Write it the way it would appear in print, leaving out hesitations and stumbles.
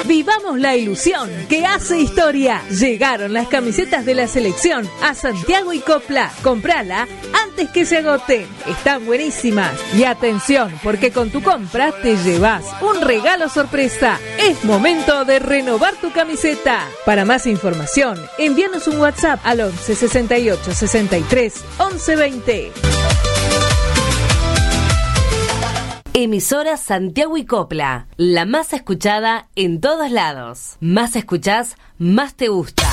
Vivamos la ilusión que hace historia. Llegaron las camisetas de la selección a Santiago y Copla. Comprala antes que se agoten. Están buenísimas. Y atención, porque con tu compra te llevas un regalo sorpresa. Es momento de renovar tu camiseta. Para más información, envíanos un WhatsApp al 11 68 63 11 20. Emisora Santiago y Copla, la más escuchada en todos lados. Más escuchás, más te gusta.